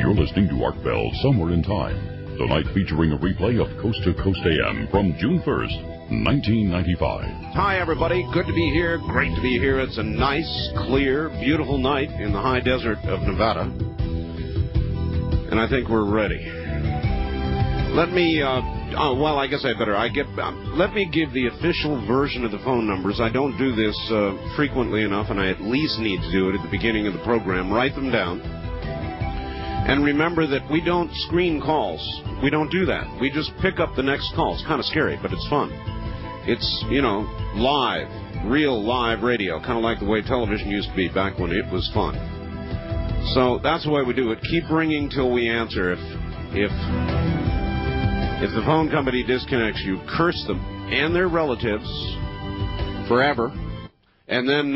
You're listening to Art Bell Somewhere in Time, tonight featuring a replay of Coast to Coast AM from June 1st, 1995. Hi, everybody. Good to be here. Great to be here. It's a nice, clear, beautiful night in the high desert of Nevada. And I think we're ready. Let me, I guess I better. Let me give the official version of the phone numbers. I don't do this frequently enough, and I at least need to do it at the beginning of the program. Write them down. And remember that we don't screen calls. We don't do that. We just pick up the next call. It's kind of scary, but it's fun. It's, live, real live radio, kind of like the way television used to be back when it was fun. So that's the way we do it. Keep ringing till we answer. If the phone company disconnects you, curse them and their relatives forever. And then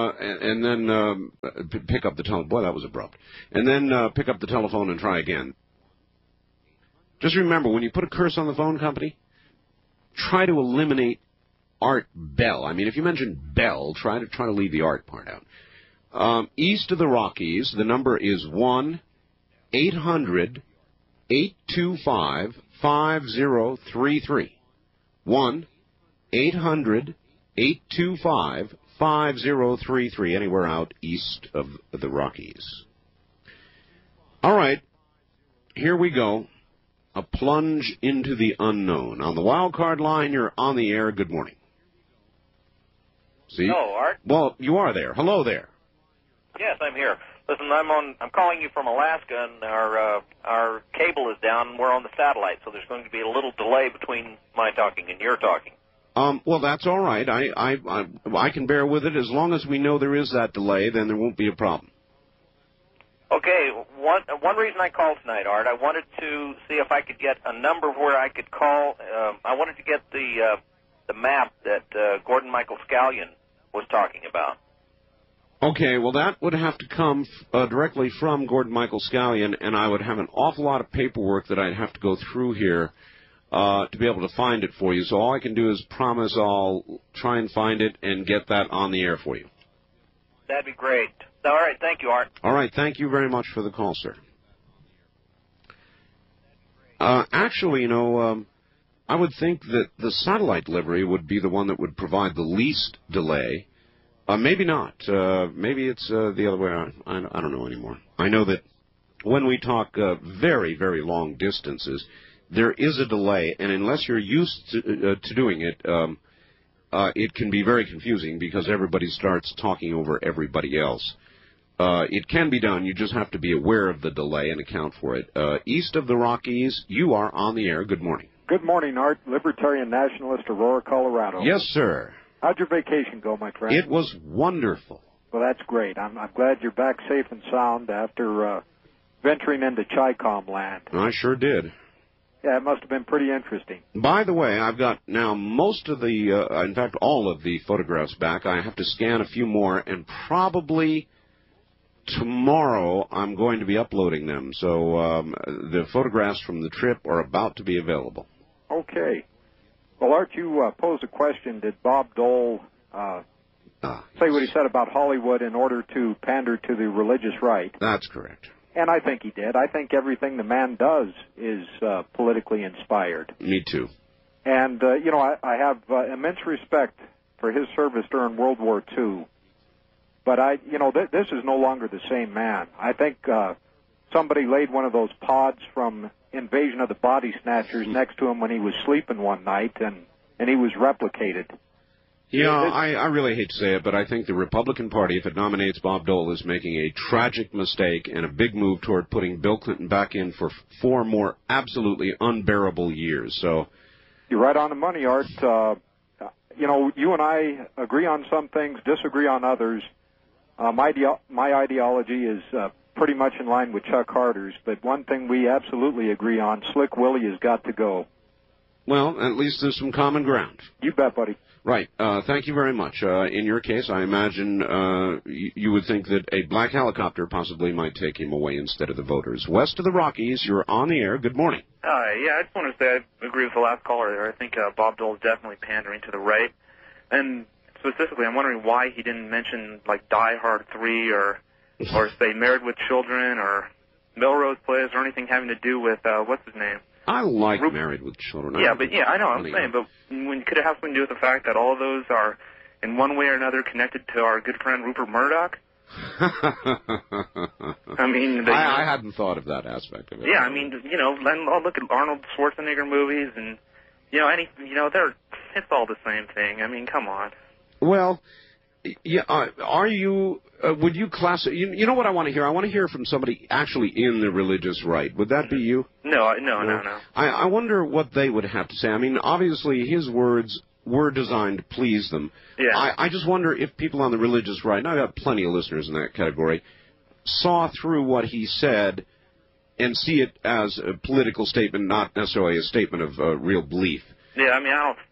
pick up the telephone. Boy, that was abrupt. And then pick up the telephone and try again. Just remember, when you put a curse on the phone company, try to eliminate Art Bell. I mean, if you mention Bell, try to leave the Art part out. East of the Rockies, the number is 1-800-825-5033. 1-800-825-5033, anywhere out east of the Rockies. All right, here we go. A plunge into the unknown. On the wild card line, you're on the air. Good morning. See? Hello, Art. Well, you are there. Hello there. Yes, I'm here. Listen, I'm calling you from Alaska, and our cable is down, and we're on the satellite, so there's going to be a little delay between my talking and your talking. Well, that's all right. I can bear with it. As long as we know there is that delay, then there won't be a problem. Okay, one reason I called tonight, Art, I wanted to see if I could get a number where I could call. I wanted to get the map that Gordon Michael Scallion was talking about. Okay, well, that would have to come directly from Gordon Michael Scallion, and I would have an awful lot of paperwork that I'd have to go through here to be able to find it for you. So all I can do is promise I'll try and find it and get that on the air for you. That'd be great. All right, thank you, Art. All right, thank you very much for the call, sir. Actually, I would think that the satellite delivery would be the one that would provide the least delay. Maybe not. Maybe it's the other way around. I don't know anymore. I know that when we talk very, very long distances, there is a delay, and unless you're used to doing it, it can be very confusing because everybody starts talking over everybody else. It can be done. You just have to be aware of the delay and account for it. East of the Rockies, you are on the air. Good morning. Good morning, Art. Libertarian Nationalist, Aurora, Colorado. Yes, sir. How'd your vacation go, my friend? It was wonderful. Well, that's great. I'm glad you're back safe and sound after venturing into Chi-Com land. I sure did. Yeah, it must have been pretty interesting. By the way, I've got now most of the, in fact, all of the photographs back. I have to scan a few more, and probably tomorrow I'm going to be uploading them. So the photographs from the trip are about to be available. Okay. Well, Art, you posed a question. Did Bob Dole say what he said about Hollywood in order to pander to the religious right? That's correct. And I think he did. I think everything the man does is politically inspired. Me too. And, I have immense respect for his service during World War II. But, this is no longer the same man. I think somebody laid one of those pods from Invasion of the Body Snatchers next to him when he was sleeping one night, and he was replicated. Yeah, I really hate to say it, but I think the Republican Party, if it nominates Bob Dole, is making a tragic mistake and a big move toward putting Bill Clinton back in for 4 more absolutely unbearable years. So you're right on the money, Art. You and I agree on some things, disagree on others. My ideology is pretty much in line with Chuck Harder's, but one thing we absolutely agree on, Slick Willie has got to go. Well, at least there's some common ground. You bet, buddy. Right. Thank you very much. In your case, I imagine you would think that a black helicopter possibly might take him away instead of the voters. West of the Rockies, you're on the air. Good morning. I just want to say I agree with the last caller there. I think Bob Dole is definitely pandering to the right. And specifically, I'm wondering why he didn't mention, like, Die Hard 3 or say Married with Children or Melrose Place or anything having to do with, what's his name? I like Married with Children. Yeah, I know, I'm saying, but when could it have something to do with the fact that all of those are, in one way or another, connected to our good friend Rupert Murdoch? I mean, I hadn't thought of that aspect of it. Yeah, I mean, I'll look at Arnold Schwarzenegger movies, and it's all the same thing. I mean, come on. Well, yeah. Are you? Would you class? You know what I want to hear? I want to hear from somebody actually in the religious right. Would that be you? No. I wonder what they would have to say. I mean, obviously, his words were designed to please them. Yeah. I just wonder if people on the religious right, and I've got plenty of listeners in that category, saw through what he said and see it as a political statement, not necessarily a statement of real belief. Yeah, I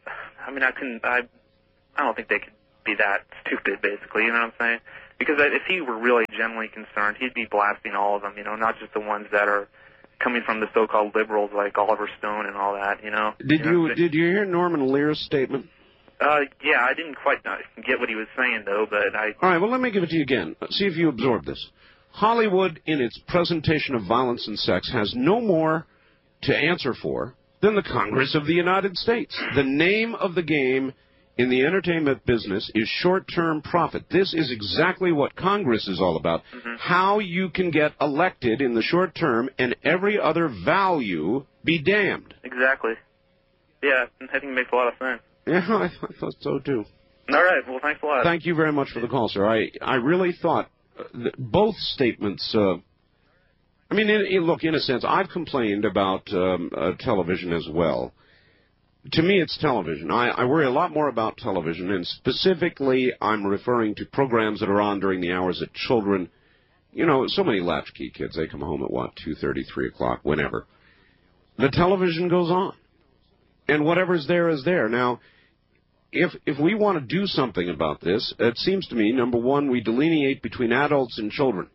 don't think they could be that stupid, basically, you know what I'm saying? Because if he were really genuinely concerned, he'd be blasting all of them, not just the ones that are coming from the so-called liberals like Oliver Stone and all that, Did you hear Norman Lear's statement? Yeah, I didn't quite get what he was saying, though, but I... All right, well, let me give it to you again. See if you absorb this. Hollywood, in its presentation of violence and sex, has no more to answer for than the Congress of the United States. The name of the game in the entertainment business is short-term profit. This is exactly what Congress is all about. Mm-hmm. How you can get elected in the short term and every other value be damned. Exactly. Yeah, I think it makes a lot of sense. Yeah, I thought so, too. All right, well, thanks a lot. Thank you very much for the call, sir. I really thought both statements... look, in a sense, I've complained about television as well. To me, it's television. I worry a lot more about television, and specifically I'm referring to programs that are on during the hours that children, so many latchkey kids, they come home at, 2:30, 3 o'clock, whenever. The television goes on, and whatever's there is there. Now, if we want to do something about this, it seems to me, number one, we delineate between adults and children.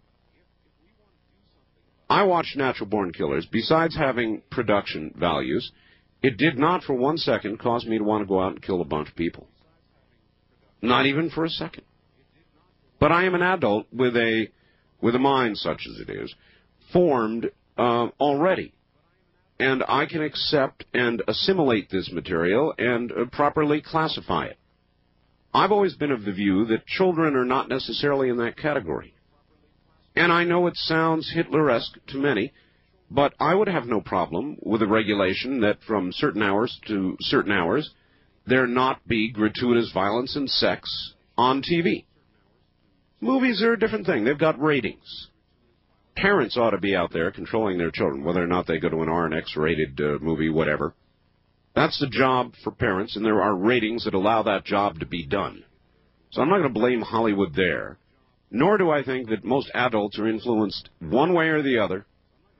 I watched Natural Born Killers. Besides having production values, it did not for 1 second cause me to want to go out and kill a bunch of people. Not even for a second. But I am an adult with a mind such as it is, formed already. And I can accept and assimilate this material and properly classify it. I've always been of the view that children are not necessarily in that category. And I know it sounds Hitler-esque to many, but I would have no problem with a regulation that from certain hours to certain hours, there not be gratuitous violence and sex on TV. Movies are a different thing. They've got ratings. Parents ought to be out there controlling their children, whether or not they go to an R and X-rated movie, whatever. That's the job for parents, and there are ratings that allow that job to be done. So I'm not going to blame Hollywood there, nor do I think that most adults are influenced one way or the other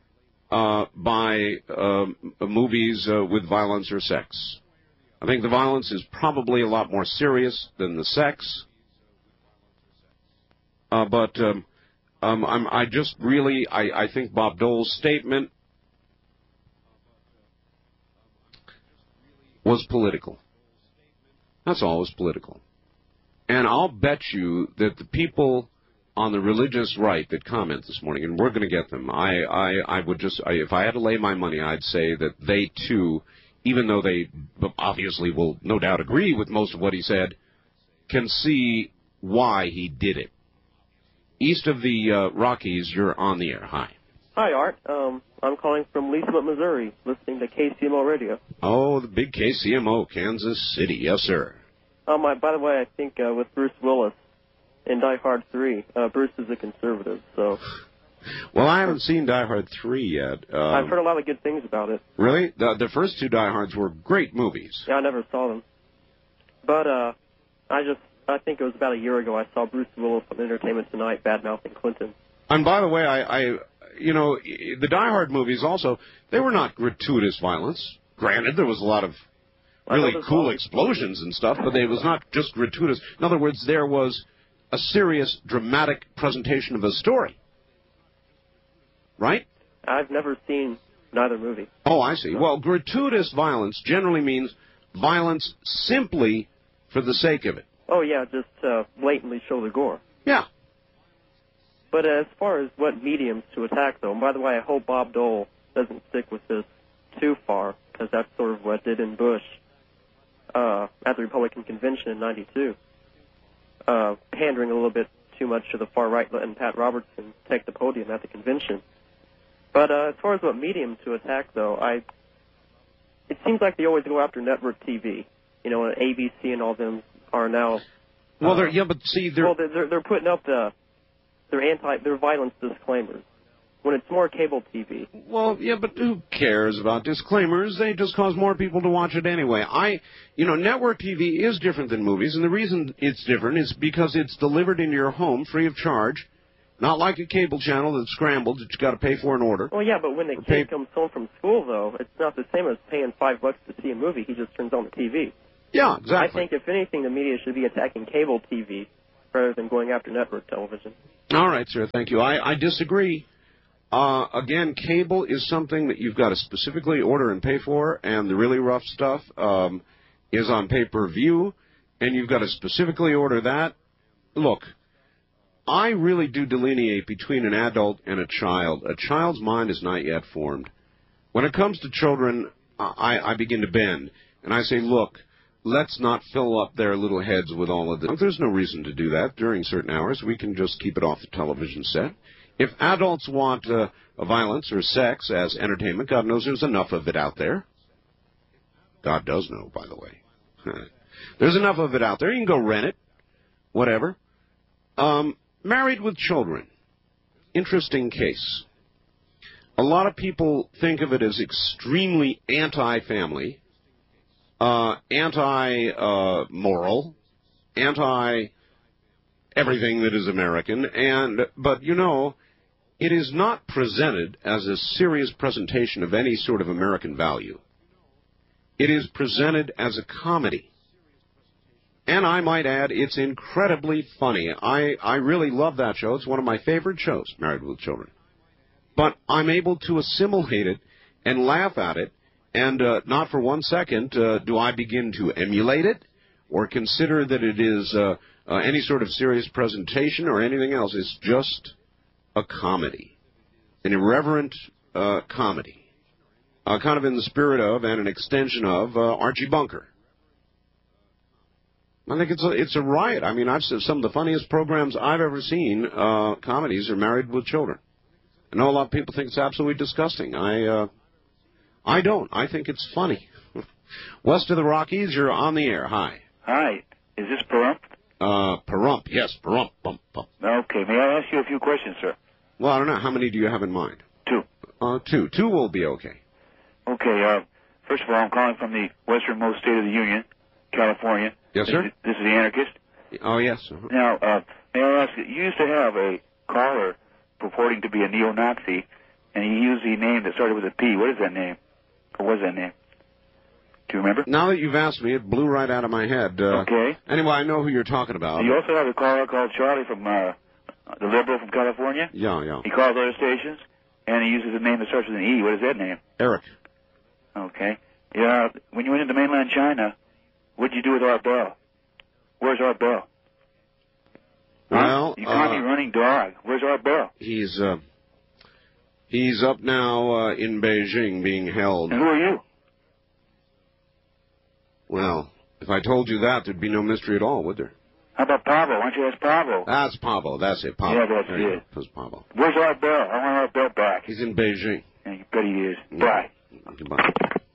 by movies with violence or sex. I think the violence is probably a lot more serious than the sex. But I think Bob Dole's statement was political. That's all, it was political. And I'll bet you that the people on the religious right that comment this morning, and we're going to get them, I would just, if I had to lay my money, I'd say that they too, even though they obviously will no doubt agree with most of what he said, can see why he did it. East of the Rockies, you're on the air. Hi. Hi, Art. I'm calling from Leesville, Missouri, listening to KCMO Radio. Oh, the big KCMO, Kansas City. Yes, sir. By the way, I think with Bruce Willis in Die Hard 3, Bruce is a conservative, so... Well, I haven't seen Die Hard 3 yet. I've heard a lot of good things about it. Really? The first two Die Hards were great movies. Yeah, I never saw them. But I think it was about a year ago I saw Bruce Willis on Entertainment Tonight bad-mouthing Clinton. And by the way, the Die Hard movies also, they were not gratuitous violence. Granted, there was a lot of really cool explosions and stuff, but it was not just gratuitous. In other words, there was a serious, dramatic presentation of a story. Right? I've never seen neither movie. Oh, I see. Well, gratuitous violence generally means violence simply for the sake of it. Oh, yeah, just blatantly show the gore. Yeah. But as far as what mediums to attack, though, and by the way, I hope Bob Dole doesn't stick with this too far, because that's sort of what did in Bush at the Republican convention in '92, pandering a little bit too much to the far right, letting Pat Robertson take the podium at the convention. But as far as what medium to attack, though, it seems like they always go after network TV. You know, ABC and all them are now. Well, they're putting up their violence disclaimers when it's more cable TV. Well, yeah, but who cares about disclaimers? They just cause more people to watch it anyway. Network TV is different than movies, and the reason it's different is because it's delivered into your home free of charge, not like a cable channel that's scrambled that you got to pay for an order. Well, yeah, but when the kid comes home from school, though, it's not the same as paying $5 to see a movie. He just turns on the TV. Yeah, exactly. I think, if anything, the media should be attacking cable TV rather than going after network television. All right, sir, thank you. I disagree. Again, cable is something that you've got to specifically order and pay for, and the really rough stuff is on pay-per-view, and you've got to specifically order that. Look, I really do delineate between an adult and a child. A child's mind is not yet formed. When it comes to children, I begin to bend, and I say, look, let's not fill up their little heads with all of this. There's no reason to do that during certain hours. We can just keep it off the television set. If adults want violence or sex as entertainment, God knows there's enough of it out there. God does know, by the way. There's enough of it out there. You can go rent it, whatever. Married with Children. Interesting case. A lot of people think of it as extremely anti-family, anti-moral, anti-everything that is American, but it is not presented as a serious presentation of any sort of American value. It is presented as a comedy. And I might add, it's incredibly funny. I really love that show. It's one of my favorite shows, Married with Children. But I'm able to assimilate it and laugh at it, and not for 1 second do I begin to emulate it or consider that it is any sort of serious presentation or anything else. It's just a comedy, an irreverent comedy, kind of in the spirit of and an extension of Archie Bunker. I think it's a riot. I mean, I've said some of the funniest programs I've ever seen, comedies, are Married with Children. I know a lot of people think it's absolutely disgusting. I don't. I think it's funny. West of the Rockies, you're on the air. Hi. Hi. Is this Pahrump? Pahrump. Yes, Pahrump. Okay. May I ask you a few questions, sir? Well, I don't know. How many do you have in mind? 2. 2. 2 will be okay. Okay. First of all, I'm calling from the westernmost state of the Union, California. Yes, sir? This is the Anarchist. Oh, yes. Now, may I ask you, you used to have a caller purporting to be a neo-Nazi, and he used the name that started with a P. What is that name? Or was that name? Do you remember? Now that you've asked me, it blew right out of my head. Okay. Anyway, I know who you're talking about. You also have a caller called Charlie from the liberal from California. Yeah. He calls other stations, and he uses a name that starts with an E. What is that name? Eric. Okay. Yeah. When you went into mainland China, what did you do with Art Bell? Where's Art Bell? Well, you caught me running dog. Where's Art Bell? He's up now in Beijing being held. And who are you? Well, if I told you that, there'd be no mystery at all, would there? How about Pablo? Why don't you ask Pablo? That's Pablo. That's it, Pablo. Yeah, that's it. That's Pablo. Where's Art Bell? I want Art Bell back. He's in Beijing. Yeah, you bet he is. Bye. Goodbye.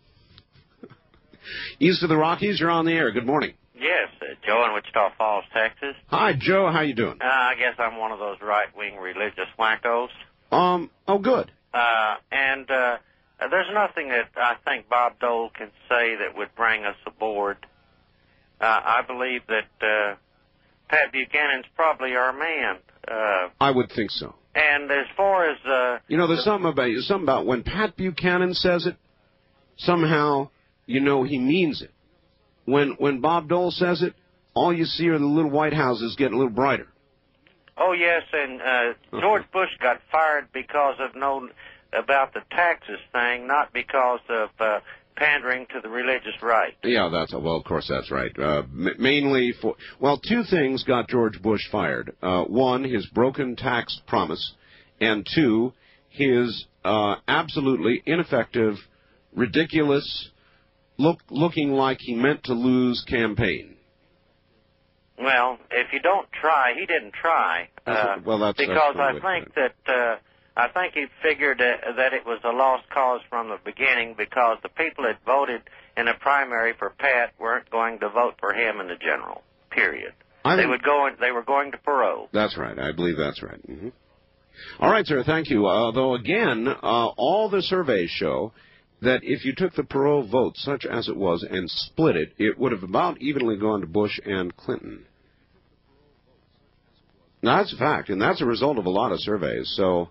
East of the Rockies, you're on the air. Good morning. Yes, Joe in Wichita Falls, Texas. Hi, Joe. How you doing? I guess I'm one of those right-wing religious wackos. Oh, good. And there's nothing that I think Bob Dole can say that would bring us aboard. I believe that Pat Buchanan's probably our man. I would think so. And as far as there's something about when Pat Buchanan says it, somehow he means it. When Bob Dole says it, all you see are the little white houses getting a little brighter. Oh yes, and George Bush got fired because of about the taxes thing, not because of pandering to the religious right. Yeah, of course that's right. Mainly for, two things got George Bush fired. One, his broken tax promise, and two, his absolutely ineffective, ridiculous, looking like he meant to lose campaign. Well, if you don't try, he didn't try. Because I think that I think he figured that it was a lost cause from the beginning, because the people that voted in a primary for Pat weren't going to vote for him in the general. Period. They were going to Perot. That's right. I believe that's right. Mm-hmm. All right, sir. Thank you. Though again, all the surveys show that if you took the Perot vote, such as it was, and split it, it would have about evenly gone to Bush and Clinton. Now, that's a fact, and that's a result of a lot of surveys. So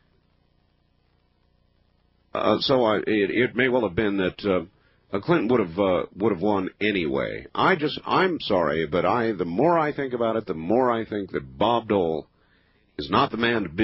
it may well have been that Clinton would have won anyway. I'm sorry, but the more I think about it, the more I think that Bob Dole is not the man to be.